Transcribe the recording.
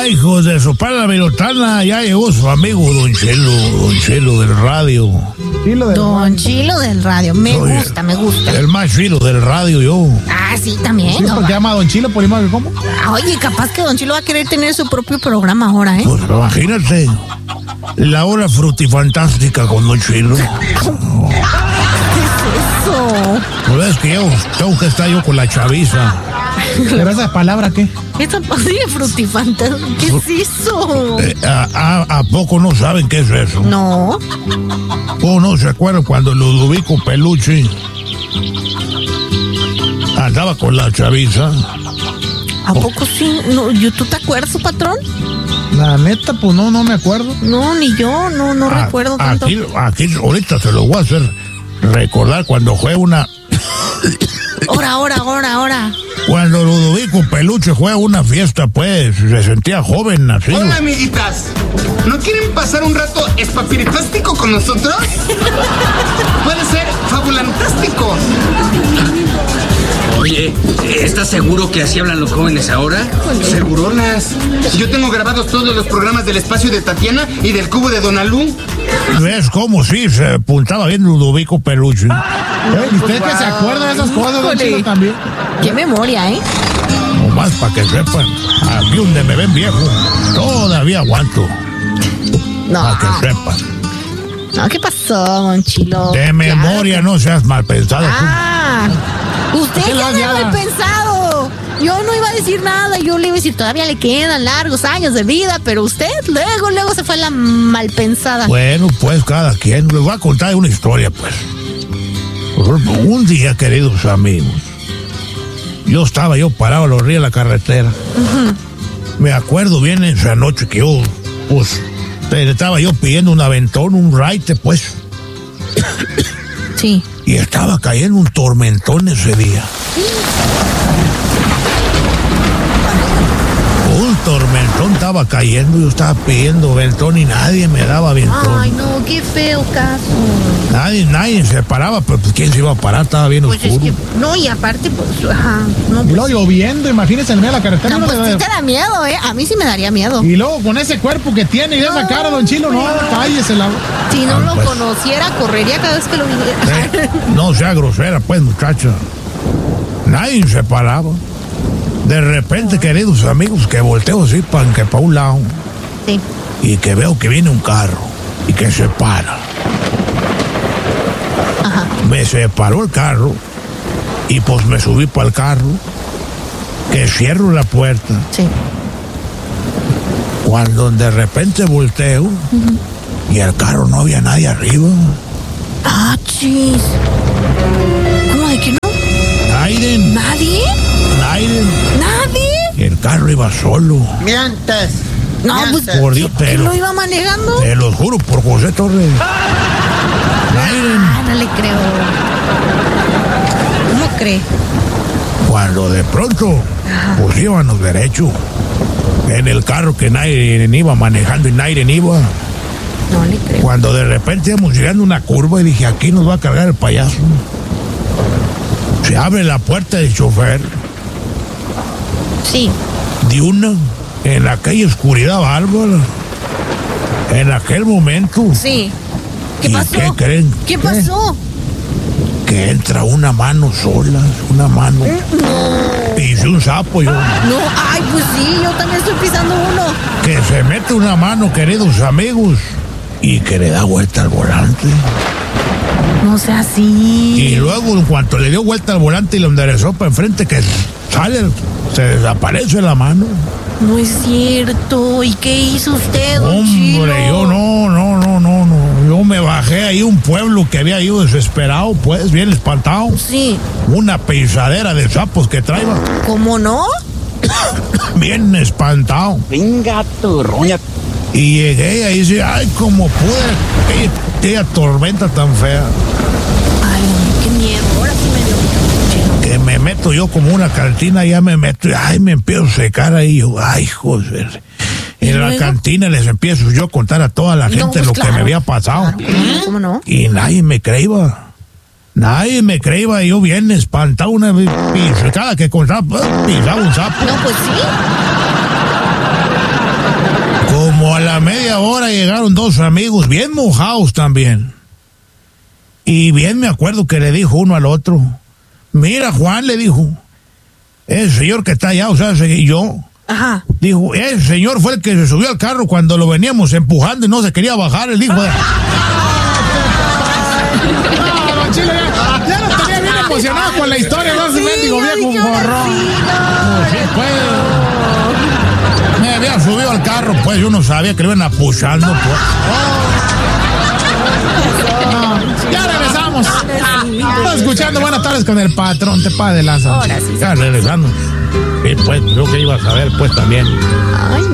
Ay, hijos de su padre la Virotana, ya llegó su amigo Don Chelo del radio. Don Chilo del radio, me gusta. El más chilo del radio, yo. Ah, sí, también. ¿Sí, porque llama a Don Chilo por igual que cómo? Oye, capaz que Don Chilo va a querer tener su propio programa ahora, ¿eh? Pues imagínate, la hora frutifantástica con Don Chilo. ¿Qué es eso? ¿No ves que yo tengo que estar yo con la chaviza? ¿Pero esa palabra qué? Esta pasilla frutifantástica, ¿qué es eso? ¿A poco no saben qué es eso? No. ¿O no se acuerdan cuando Ludovico Peluche andaba con la chaviza? ¿A poco sí? No, ¿tú te acuerdas, patrón? La neta, pues no me acuerdo. No, ni yo, no recuerdo tanto. Aquí ahorita se lo voy a hacer recordar cuando fue una... Ahora. Cuando Ludovico Peluche fue a una fiesta, pues, se sentía joven, así. Hola, amiguitas. ¿No quieren pasar un rato espapiritástico con nosotros? Puede ser fabulantástico. Oye, ¿estás seguro que así hablan los jóvenes ahora? Seguronas. Yo tengo grabados todos los programas del espacio de Tatiana y del cubo de Donalú. ¿Ves cómo sí se apuntaba bien Ludovico Peluche? ¿Y usted que se acuerda de esas cosas, Don Chilo, también? Qué memoria, ¿eh? Nomás para que sepan, aquí donde me ven viejo, todavía aguanto. No. Para que sepan. No, ¿qué pasó, Don Chilo? De memoria no seas mal pensado. Usted ya de mal pensado. Yo no iba a decir nada, yo le iba a decir, todavía le quedan largos años de vida, pero usted luego se fue la mal pensada. Bueno, pues cada quien. Les voy a contar una historia, pues. Un día, queridos amigos, estaba parado a la orilla de la carretera. Me acuerdo bien esa noche que yo, pues, estaba yo pidiendo un aventón, un raite, pues. Sí. Y estaba cayendo un tormentón ese día. Un tormentón estaba cayendo, yo estaba pidiendo aventón y nadie me daba aventón. Ay, no, qué feo caso. Nadie se paraba, pero pues ¿quién se iba a parar? Estaba bien pues oscuro. Es que, no, y aparte, pues, no, y luego lloviendo, imagínense en medio de la carretera. No, pues sí te da miedo, a mí sí me daría miedo. Y luego con ese cuerpo que tiene y esa cara, Don Chilo, no, cállese la... Si no lo conociera, correría cada vez que lo viera. No sea grosera, pues, muchacha. Nadie se paraba. De repente, queridos amigos, que volteo así para un lado. Sí. Y que veo que viene un carro y que se para. Ajá. Me separó el carro y pues me subí para el carro, que cierro la puerta. Sí. Cuando de repente volteo y el carro no había nadie arriba. Ah, chis. ¿Cómo de que no? ¿Nadie? El carro iba solo. Mientes. No, pues, por Dios, ¿quién lo iba manejando? Te lo juro por José Torres. No le creo. ¿Cómo cree? Cuando de pronto, pues íbamos derecho. En el carro que nadie iba manejando y nadie iba. No le creo. Cuando de repente íbamos llegando a una curva y dije, aquí nos va a cargar el payaso. Se abre la puerta del chofer. Sí. De una, en aquella oscuridad bárbara, en aquel momento. Sí. ¿Qué pasó? ¿Qué creen? ¿Qué pasó? Que entra una mano sola, una mano. No. Pisé un sapo yo. No, ay, pues sí, yo también estoy pisando uno. Que se mete una mano, queridos amigos, y que le da vuelta al volante. No sea así. Y luego, en cuanto le dio vuelta al volante y lo enderezó para enfrente, que sale, se desaparece la mano. No es cierto. ¿Y qué hizo usted, don Hombre, Chilo? yo no. Yo me bajé ahí un pueblo que había ido desesperado, pues, bien espantado. Sí. Una pisadera de sapos que traía. ¿Cómo no? Bien espantado. Venga, tu roña. Y llegué ahí y dije, ay, cómo pude. Qué tormenta tan fea. Ay, qué miedo. Ahora sí me dio miedo. Que me meto yo como una cantina, ya me meto y ay, me empiezo a secar ahí. Yo, ay, joder. En la cantina les empiezo yo a contar a toda la gente pues lo que me había pasado. Claro, ¿cómo no? Y nadie me creía. Nadie me creía, yo bien espantado, una pisada que contaba, pisaba un sapo. No, pues sí. media hora llegaron dos amigos, bien mojados también. Y bien me acuerdo que le dijo uno al otro, mira Juan, le dijo, ese señor que está allá, o sea, yo. Ajá. Dijo, ese señor fue el que se subió al carro cuando lo veníamos empujando y no se quería bajar, el hijo de... No, don Chilo, ya nos tenía bien emocionado con la historia, no se mendigo viejo gorrón. Sí, pues. Me había subido al carro, pues yo no sabía que lo iban apuchando, pues. Ya regresamos. Estás escuchando Buenas Tardes con el Patrón, te pa de lanza. Ahora sí. Ya regresando. Sí, pues, yo que iba a saber, pues también. Ay,